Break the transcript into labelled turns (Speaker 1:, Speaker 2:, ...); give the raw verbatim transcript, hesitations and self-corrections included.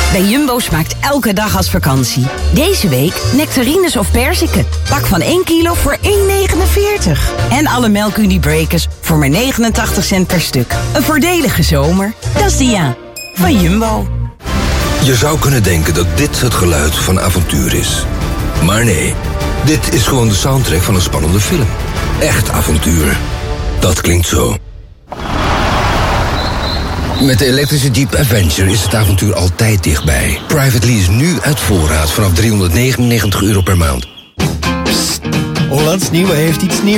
Speaker 1: Bij Jumbo smaakt elke dag als vakantie. Deze week nectarines of perziken. Pak van één kilo voor één negenenveertig. En alle melkuniebreakers voor maar negenentachtig cent per stuk. Een voordelige zomer. Dat is Dia van Jumbo.
Speaker 2: Je zou kunnen denken dat dit het geluid van avontuur is. Maar nee, dit is gewoon de soundtrack van een spannende film. Echt avontuur. Dat klinkt zo. Met de elektrische Jeep Avenger is het avontuur altijd dichtbij. Private lease nu uit voorraad vanaf driehonderdnegenennegentig euro per maand.
Speaker 3: Psst, Hollands Nieuwe heeft iets nieuws.